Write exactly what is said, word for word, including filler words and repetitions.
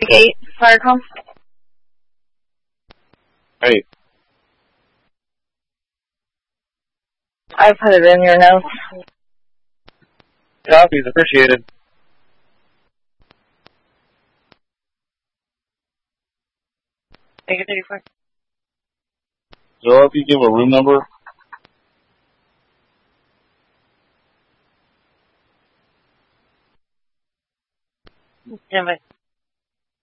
eight, Firecom. Hey. I put it in your notes. Copies appreciated. Take it thirty-four. So if you give a room number. Yeah, but